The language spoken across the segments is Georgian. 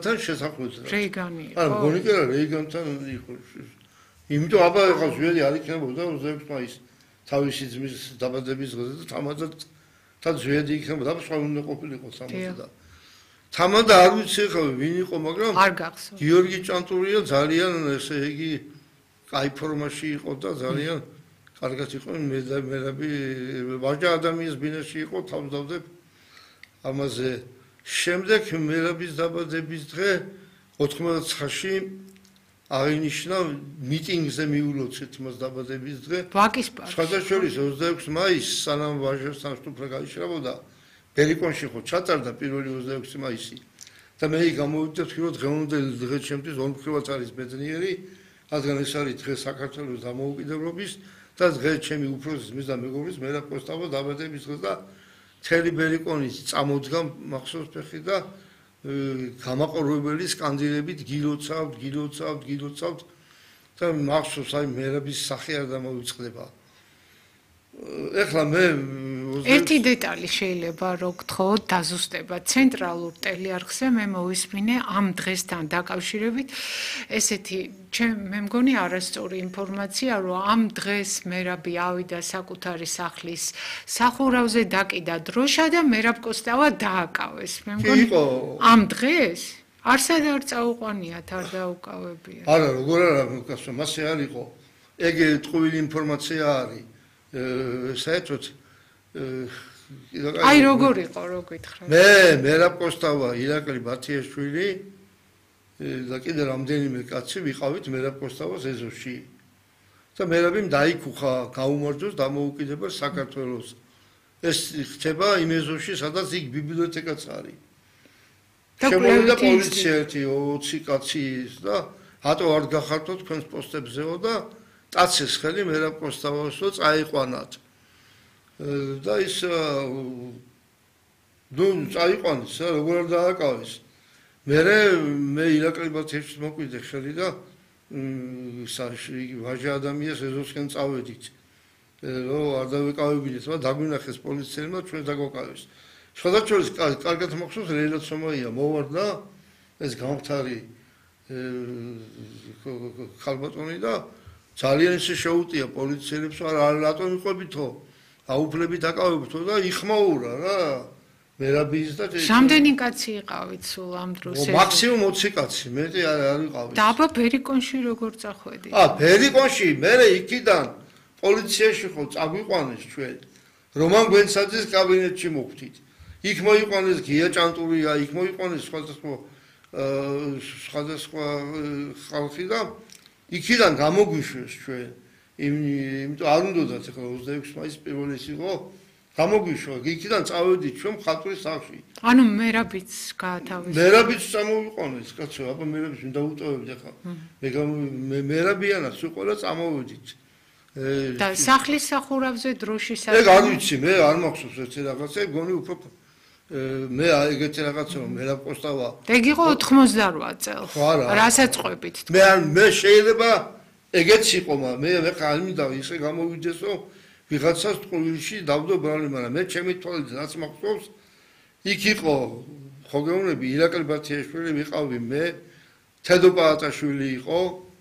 რეიგანთან შესახვედრად. რეიგანი. არა, მგონი კი არა, რეიგანთან იყო. იმიტომ აბა ეხლა შვედი არ იქნებოდა 26 მაისს თავისი ძმის დაბადების დღეზე და თამადად თან შვედი იქნებოდა, სხვა უნდა ყოფილიყო 60 და თამად არ ვიცი ხა ვინ იყო, მაგრამ არ გახსოვს. გიორგი ჭანტურია ძალიან ესე იგი კაი ფორმაში იყო და ძალიან კარგად იყო მერაბი ვაჟა ადამიანის ბინაში იყო თავდავდებ ამაზე შემდეგ მერაბის დაბადების დღე 99-ში აღინიშნა მიტინგზე მიულოცეთ მას დაბადების დღე ვაკის პარკში სხვადასხვა 26 მაისს სანამ ვაჟასთან სტუფრა გაიშრებოდა ბერიკონში ხო ჩატარდა პირველი 26 მაისი და მე გამოვიდა თქვი რომ დღევანდელი დღე ჩემთვის ორმხრივად არის ბედნიერი რადგან ეს არის დღე საქართველოს დამოუკიდებლობის და დღე ჩემი უფროსის მის და მეგობრის მერაბ კოსტავოს დაბადების დღე და თელი ბერიკონის წამოდგა მახსოვს ფეხი და გამაყურებელი სკანდირებით გილოცავთ და მახსოვს აი მერაბის სახე არ დამოვიწყდება ეხლა მე ერთი დეტალი შეიძლება რო გთხოვოთ დაზუსტება ცენტრალურ ტელეარხზე მე მოვისმინე ამ დღესთან დაკავშირებით ესეთი მე მგონი არასწორი ინფორმაცია რომ ამ დღეს მერაბი ავიდა საკუთარი სახლის სახურავზე დაკიდა დროშა და მერაბ კოსტავა დააკავეს მე მგონი ამ დღეს არსად არ წაუყვანიათ არ დაუკავებია არა როგორ არა კაცო მასე არ იყო ეგ ტყუილი ინფორმაცია არის საერთოდ აი როგორ იყო რო გითხრათ მე მერაბ კოსტავა ირაკლი ბათიაშვილი და კიდე რამდენიმე კაცი ვიყავით მერაბ კოსტავას ეზოში და მერაბიმ დაიქუხა გაუმარჯოს დამოუკიდებლობას საქართველოს ეს ხდება იმ ეზოში სადაც იქ ბიბლიოთეკაც არის შემოვიდა პოლიცია 20 კაცი და რატო არ გახართოთ თქვენს პოსტებზეო და ტაცეს ხელი მერაბ კოსტავასო წაიყვანათ და ის ნუ წაიყვანეს როგორ არ დააკავეს მე ირაკლი ბათიაშვილს მოკვიდე ხელი და ვაჟა ადამიანს ეზოსკენ წავედით რომ არ დავეკავებინეთ მაგრამ დაგვინახეს პოლიციელებმა ჩვენ დაგვაკავეს სხვადასხვა კარგად მახსოვს რელა ცომაია მოვარდა ეს გამხდარი ხალბატონი და ძალიან ისე შეუტია პოლიციელებს არ რატომ იყვებითო აუფლებით აკავებთო და იხმაურა რა მერაბის და რამდენი კაცი იყავით სულ ამ დროს მაქსიმუმ 20 კაცი მეტი არ იყავით და აბა ბერიკონში როგორ წახვედით ბერიკონში მე იქიდან პოლიციაში ხო წაგვიყვანეს ჩვენ რომან გვენცაძის კაბინეტში მოვხვდით იქ მოიყვანეს გია ჭანტურია იქ მოიყვანეს სხვადასხვა ხალხი და იქიდან გამოგვიშვეს ჩვენ იმიტომ არ უნდათ ახლა 26 მაისს პირველი ის იყო გამოგვიშვა იქიდან წავედით ჩვენ მხატვრის სახლში ანუ მერაბიც გაათავისუფლეს მერაბიც წამოვიყვანეს კაცო აბა მერაბიც მინდა უტოვებდი ახლა მე მერაბიანაც უყოლა წამოვედით და სახლის სახურავზე დროშის ეგ არ ვიცი მე არ მახსოვს ერთი რაღაცა გონი უფრო მე ეგეთი რაღაცა მერაბ კოსტავა ეგ იყო 88 წელს რასაც ყვებით მე შეიძლება ეგეც იყო მე ხა არ მინდა ისე გამოვიძესო ვიღაცას ტყუილში დავდო ბრალი მაგრამ მე ჩემი თვალით რაც მახსოვს იქ იყო ხო გეუბნები ირაკლი ბათიაშვილი ვიყავი მე თედო პაატაშვილი იყო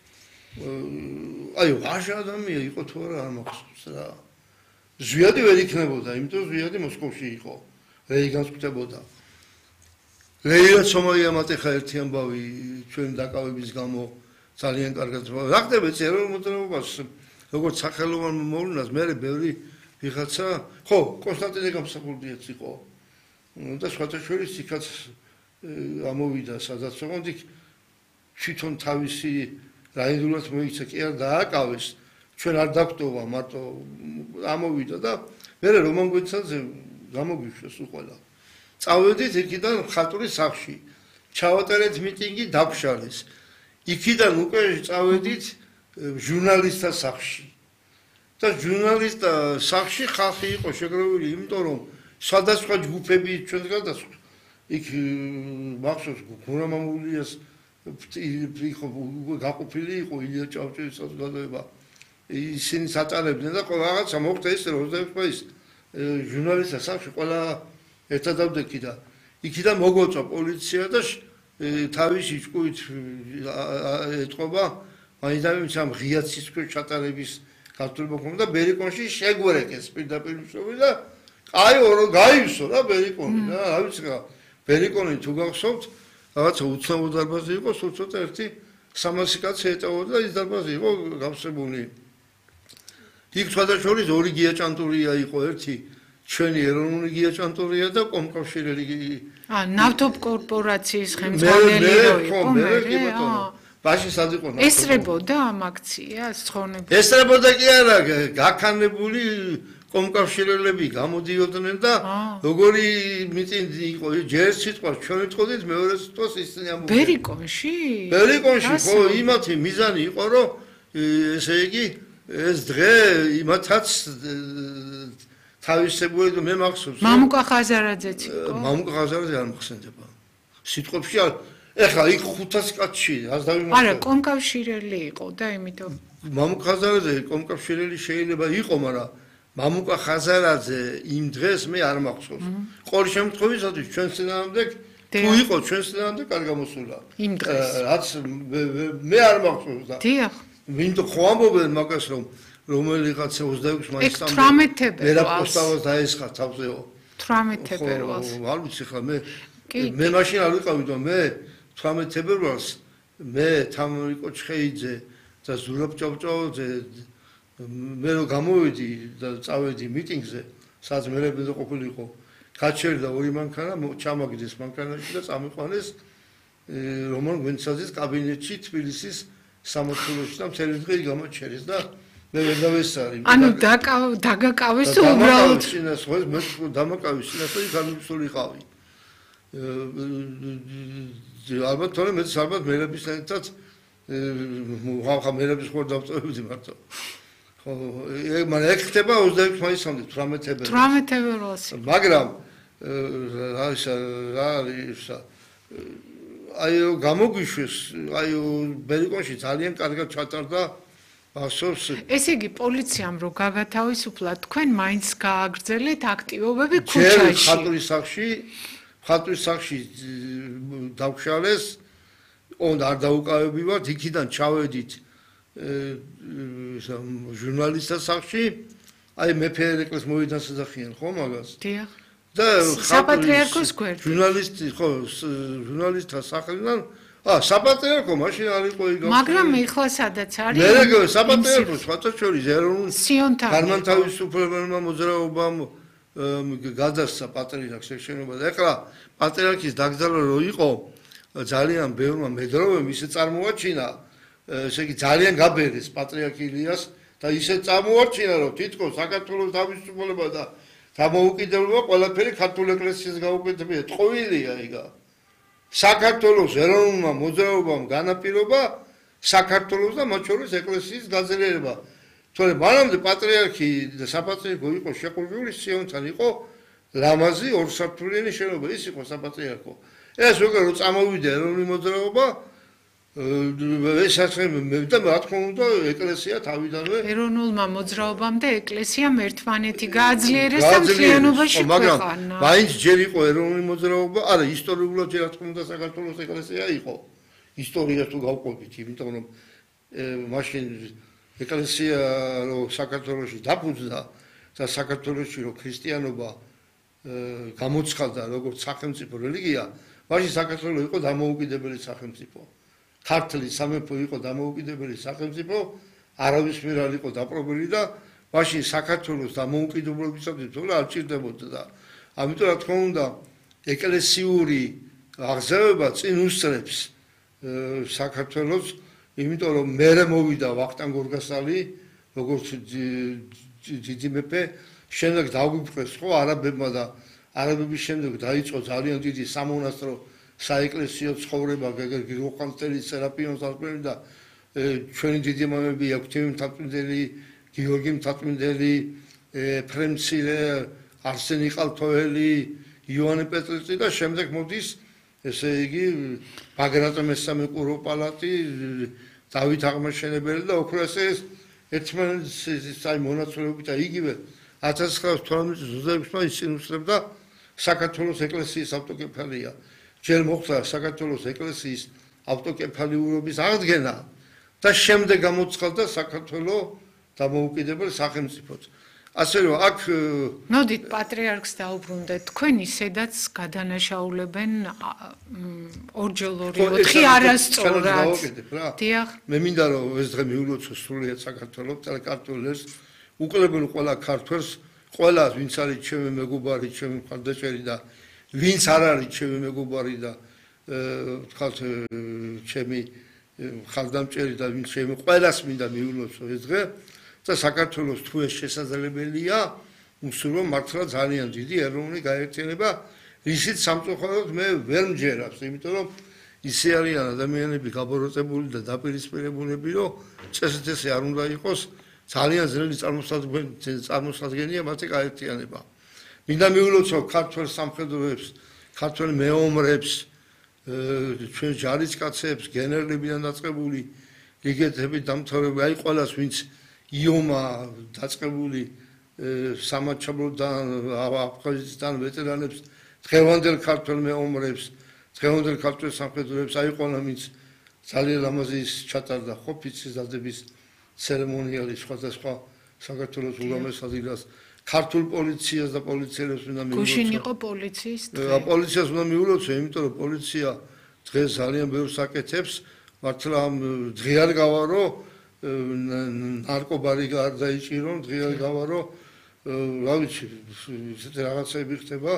აი ვაჟა ადამიანი იყო თუ არა არ მახსოვს რა ზვიადი ვერ იქნებოდა იმიტომ ზვიადი მოსკოვში იყო რეიგანს ხვდებოდა რეიგანს სომაია მატეხა ერთი ამბავი ჩვენ დაკავების გამო ძალიან კარგად რა ხდება ეროვნულ მოძრაობას როგორც სახელოვან მოვლენას მე ბევრი ვიღაცა ხო კონსტანტინე გამსახურდიაც იყო და სხვადასხვა იქაც ამოვიდა სადაც ოღონდ იქ თვითონ თავისი რაინდულად მოიქცა კი არ დააკავეს ჩვენ არ დაგვტოვა მარტო ამოვიდა და მე რომან გვეცაძე გამოგვიშვეს უყოლა წავედით იქიდან ხატურის სახლში ჩავატარეთ მიტინგი დაგვშალეს იქიდან უკვე წავედით ჟურნალისტთა სახლში და ჟურნალისტთა სახლში ხალხი იყო შეგროვილი იმიტომ რომ სხვადასხვა ჯგუფები ჩვენ გადასვლა იქ მახსოვს გურამამულიას იყო გაყოფილი იყო ილია ჭავჭევის საზოგადოება ისინი საწალებდნენ და რაღაცა მოხდა ის 26 მაისს ჟურნალისტთა სახლში ყველა ერთად დავდექი და იქიდან მოგვაწვა პოლიცია და თავისი ჭკუით ეთყობა მაინც ამ ღია ცისქვე ჩატარების გასწრება ქონდა ბერიკონში შეგვერეკეს პირდაპირ მშობი და აი გაივსო რა ბერიკონი რა რა ვიცი რა ბერიკონი თუ გახსოვთ რაღაცა უცნაურ დარბაზი იყო სულ ცოტა ერთი 300 კაცი ეტეოდა და ის დარბაზი იყო გავსებული იქ სხვადასხვა ორი გიაჭანტურია იყო ერთი ჩვენი ეროვნული გიაჭანტურია და კომკავშირელი ნავთობ კორპორაციის ხელმძღვანელი იყო მე ბაში სად იყო ესრებოდა ამ აქციას ცხონებდა ესრებოდა კი არა გაქანებული კომკავშირელები გამოდიოდნენ და როგორი მიტინგი იყო ჯერ სიტყვას ჩვენ ვიტყოდით მეორე სიტყვას ისინი ამბობდნენ ბერიკონში ხო იმათი მიზანი იყო რომ ესე იგი ეს დღე იმათაც თავისებური და მე მახსოვს მამუკა ხაზარაძეც იყო მამუკა ხაზარაძე არ მახსენდება სიტყვებში ეხლა იქ 500 კაცი ას დავიმახსოვრე არა კომკავშირელი იყო და იმიტომ მამუკა ხაზარაძე კომკავშირელი შეიძლება იყო მაგრამ მამუკა ხაზარაძე იმ დღეს მე არ მახსოვს ყოველ შემთხვევაში ჩვენ წინააღმდეგ თუ იყო ჩვენ წინააღმდეგ არ გამოსულა იმ დღეს რაც მე არ მახსოვს და დიახ ვინტო ხო ამბობენ მაგას რომ რომელიღაცა 26 მაისამდე 18 თებერვალს ვერაპოსტავას დაესხა თავზეო 18 თებერვალს არ ვიცი ხა მე მაშინ არ ვიყავი და მე 18 თებერვალს მე თამრიკო ჩხეიძე და ზურაბ ჭავჭავაძე მე რო გამოვედი და წავედი მიტინგზე სადაც მერაბეზე ყოფილიყო გაჩერდა ორი მანქანა ჩამაგდეს მანქანაში და წამიყვანეს რომან გვენცაძის კაბინეტში თბილისის სამართლოში და მთელი დღე გამოჩერეს და მე ვერ დავესწარი ანუ დაგაკავეს უბრალოდ შინას ხო მე დამაკავეს შინას და გამისულიყავი ალბათ თორე მე ალბათ მერაბის ერთად ხა მერაბის ხوار დავწევდი მარტო ხო მაგრამ ეგ ხდება 26 მაისამდე 18 თებერვალს მაგრამ აი გამოგვიშვეს აი ბერიკონში ძალიან კარგად ჩატარდა ახსოვს ესე იგი პოლიციამ რო გაგათავისუფლა თქვენ მაინც გააგრძელეთ აქტივობები ქუჩაში ხატვის სახში დავშალეს უნდა არ დაუკავებივართ იქიდან ჩავედით ჟურნალისტთა სახში აი მეფე ერეკლეს მოვიდან საძახიან ხო მაგას დიახ და საპატრიარქოს გვერდით ჟურნალისტი ხო ჟურნალისტთა სახლიდან საპატრიარქო მაშინ არ იყო იგავ მაგრამ ეხლა სადაც არის მე საპატრიარქო სხვათაშორის ეროვნულ სიონთან განმანთავისუფლებელმა მოძრაობამ გადასცა პატრიარქს შენობა და ეხლა პატრიარქის დაკრძალვა რო იყო ძალიან ბევრმა მედროვემ ისე წარმოაჩინა ესე იგი ძალიან გაბერეს პატრიარქ ილიას და ისე წარმოაჩინა რომ თითქოს საქართველოს თავისუფლება და დამოუკიდებლობა ყველაფერი ქართულ ეკლესიას გაუკეთებია ტყუილია იგა საქართველოს ეროვნულმა მოძრაობამ განაპირობა საქართველოს და მათ შორის ეკლესიის გაძლიერება თორე მანამდე პატრიარქი და საპატრიარქო იყო შეყურებული სიონთან იყო ლამაზი ორსართულიანი შენობა ის იყო საპატრიარქო ეს როგორ წამოვიდა ეროვნული მოძრაობა ეს მე და რა თქმა უნდა ეკლესია თავიდანვე ეროვნულმა მოძრაობამ და ეკლესიამ ერთმანეთი გააძლიერეს და მთლიანობაში ქვეყანა მაინც ჯერ იყო ეროვნული მოძრაობა არა ისტორიულად ჯერ რა თქმა უნდა საქართველოს ეკლესია იყო ისტორიას თუ გავყვებით იმიტომ რომ მაშინ ეკლესია რო საქართველოში დაფუძნდა და საქართველოში რო ქრისტიანობა გამოცხადდა როგორც სახელმწიფო რელიგია მაშინ საქართველო იყო დამოუკიდებელი სახელმწიფო ქართლის სამეფო იყო დამოუკიდებელი სახელმწიფო არავის მიერ არ იყო დაპყრობილი და მაშინ საქართველოს დამოუკიდებლობისათვის თორე არ ჭირდებოდა და ამიტომ რა თქმა უნდა ეკლესიური აღზევება წინ უსწრებს საქართველოს იმიტომ რომ მერე მოვიდა ვახტანგ გორგასალი როგორც დიდი მეფე შემდეგ დაგვიბრყეს ხო არაბებმა და არაბების შემდეგ დაიწყო ძალიან დიდი სამონასტრო საეკლესიო ცხოვრება გრიგოლ სერაპიონის ასპრემი და ჩვენი დიდი მამები აქვთიმი მთაწმინდელი გიორგი მთაწმინდელი ფრემცირე არსენი ყალთოელი იოანე პეტრიწი და შემდეგ მოდის ესე იგი ბაგრატ მესამე კურო-პალატი დავით აღმაშენებელი და ოქროსეს ერთმანეთის აი მონაცვლეობით და იგივე 1918 წლის 26 მაისს ინუსტრებდა საქართველოს ეკლესიის ავტოკეფალია ჯერ მოხდა საქართველოს ეკლესიის ავტოკეფალიურობის აღდგენა და შემდეგ გამოცხადდა საქართველოს დამოუკიდებელ სახელმწიფოდ. ასე რომ აქ მოდით პატრიარქს დაუბრუნდეთ. თქვენ ისედაც გადანაშაულებენ ორჯერ 4 არასწორად. დიახ. მე მინდა რომ ეს დღე მიულოცო სრულიად საქართველოს ქართულებს უკლებენ ყველა ქართველს, ყველა ვინც არის ჩემი მეგობარი, ჩემი მხარდაჭერი და ვინც არ არის ჩემი მეგობარი და ვთქვათ ჩემი მხარდამჭერი და ვინც ჩემი ყველას მინდა მიულოცო ეს დღე და საქართველოს თუ ეს შესაძლებელია, უსურვო მართლა ძალიან დიდი ეროვნული გაერთიანება, ისიც სამწუხაროდ მე ვერ მჯერავს, იმიტომ რომ ისე არიან ადამიანები გაბოროტებული და დაპირისპირებულები, რომ წესრიგზე არ უნდა იყოს ძალიან ძნელი წარმოსადგენია მათი გაერთიანება. მინდა მიულოცო ქართველ სამხედროებს, ქართველ მეომრებს, ჩვენ ჯარისკაცებს, გენერლებიდან დაწყებული, იგეთები დამთავრებული, აი ყველას ვინც იომა დაწყებული სამაჩაბლოდან, აფხაზეთიდან ვეტერანებს, დღევანდელ ქართველ მეომრებს, დღევანდელ ქართველ სამხედროებს, აი ყველა ვინც ძალიან ლამაზი ჩატარდა ყოფიცის დადების ცერემონიალი სხვადასხვა საქართველოს ულამაზ ადგილას, ქართულ პოლიციას და პოლიციელებს უნდა მიულოცო. გუშინ იყო პოლიციის დღე. პოლიციას უნდა მიულოცო, იმიტომ რომ პოლიცია დღეს ძალიან ბევრს აკეთებს, მართლა დღე არ გავა რომ ნარკობარი გარდაიჭირო, დღე არ გავა რომ რა ვიცი, ისეთი რაღაცები ხდება,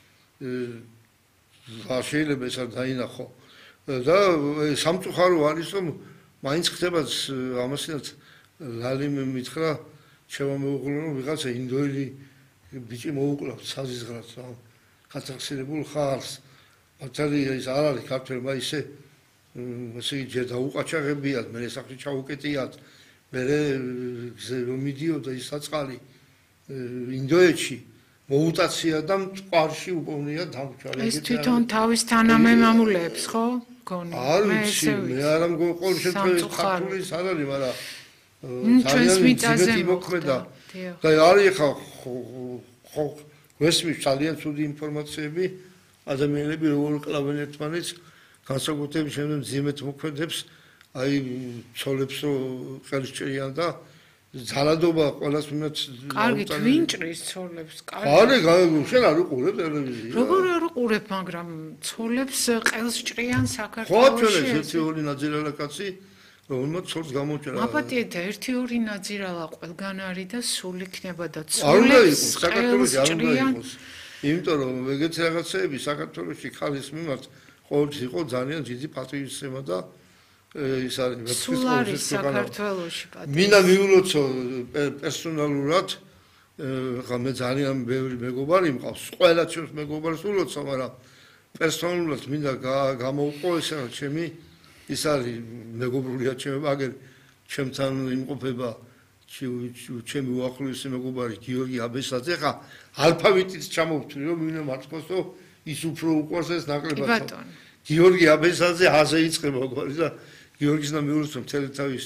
შეიძლება ეს არ დაინახო. და სამწუხარო არის რომ მაინც ხდება ამასინაც ლალი მითხრა ჩემო მეუღლე რომ ვიღაცა ინდოელი ბიჭი მოუკლავთ საზიზღრად რა ხათახსირებულ ხალხს მართალია ის არ არის ქართველმა ისე ჯერ დაუყაჩაღებიათ მე სახში ჩაუკეტიათ მე რომ მიდიოდა ის საწყალი ინდოეთში მოუტაცია და მწყარში უპოვნია დამჭალები ეს თვითონ თავის თანამემამულეებს ხო გონი არ ვიცი მე არა მგონი ყოველ შემთხვევაში ქართულის არ არის მაგრამ ჩვენს მიწაზე მოქმედა და არის ხო გვესმის ძალიან ცუდი ინფორმაციები ადამიანები როგორ კლავენ ერთმანეთს განსაკუთრებით შემდეგ ძიმეთ მოქმედებს აი ცოლებს რო ხელს ჭრიან და ძალადობა ყველას მიმართ კარგი twinჭრის ცოლებს კარგი შენ არ უყურებ ტელევიზია როგორ არ უყურებ მაგრამ ცოლებს ყელს ჭრიან საქართველოში ხო ჩვენ ერთი ორი ნაძირალა კაცი რომელმაც ცოლს გამოჭრა აპატიეთ და ერთი ორი ნაძირალა ყველგან არის და სულ იქნება და ცოლებს საქართველოში არ უნდა იყოს იმიტომ რომ ეგეთი რაღაცეები საქართველოში ხალის მიმართ ყოველთვის იყო ძალიან დიდი პატრიოტიზმი და ის არის სულ არის საქართველოში პატრიოტიზმი მინდა მიულოცო პერსონალურად ხა მე ძალიან ბევრი მეგობარი მყავს ყველა ჩვენს მეგობარს ულოცო მაგრამ პერსონალურად მინდა გამოვყო ესა ჩემი ის არის მეგობრულია ჩემი აგერ ჩემთან იმყოფება ჩემი უახლოესი მეგობარი გიორგი აბესაძე ხა ალფავიტით ჩამოვთვლი რომ მინდა მართლაც რომ ის უფრო უყვარს ეს ნაკლებად გიორგი აბესაძე აზე იწყება გვარი და გიორგის და მიულოცო მთელი თავის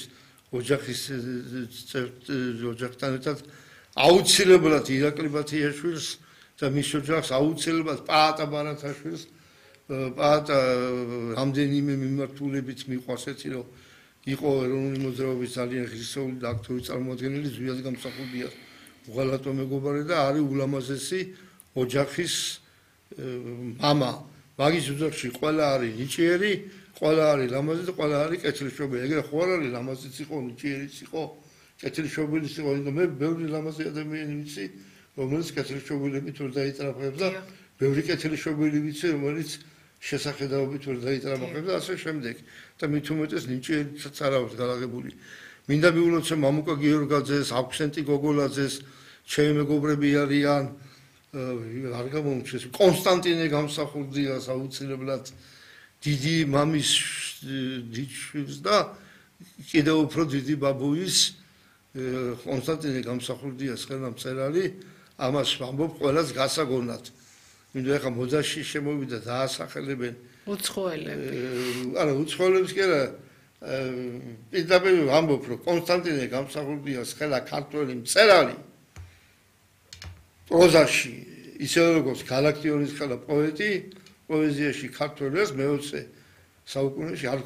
ოჯახთან ერთად აუცილებლად ირაკლი ბათიაშვილს და მის ოჯახს აუცილებლად პაატა ბარათაშვილს პაატა რამდენიმე მიმართულებით მიყვარს ერთი რომ იყო ეროვნული მოძრაობის ძალიან ღირსეული და აქტიური წარმომადგენელი ზვიად გამსახურდია უღალატო მეგობარი და არის ულამაზესი ოჯახის მამა მაგის ოჯახში ყველა არის ნიჭიერი ყველა არის ლამაზი და ყველა არის კეთილშობილი ეგრე ხო არ არის ლამაზიც იყო ნიჭიერიც იყო კეთილშობილის იყო და მე ბევრი ლამაზი ადამიანი ვიცი რომელიც კეთილშობილებით ვერ დაიტრაფებს და ბევრი კეთილშობილი ვიცი რომელიც შესახედაობით ვერ დაიტრაფებს და ასე შემდეგ და მით უმეტეს ნიჭიერიც არ აქვს გადაღებული მინდა მიულოცო მამუკა გიორგაძეს აქვსენტი გოგოლაძეს ჩემი მეგობრები არიან არ გამომჩეს კონსტანტინე გამსახურდიას აუცილებლად დიდი მამის დიჩვილს და კიდევ უფრო დიდი ბაბუის კონსტანტინე გამსახურდიას ხელნამწერალი ამას ვამბობ ყველას გასაგონად მინდა ახლა მოძაში შემოვიდა დაასახელებენ უცხოელები არა უცხოელებს კი არა პირდაპირ ვამბობ რომ კონსტანტინე გამსახურდიას ხელა ქართველი მწერალი პროზაში ისე როგორც გალაქტიონის ხელა პოეტი პოეზიაში ქართველ ერს მე-20 საუკუნეში არ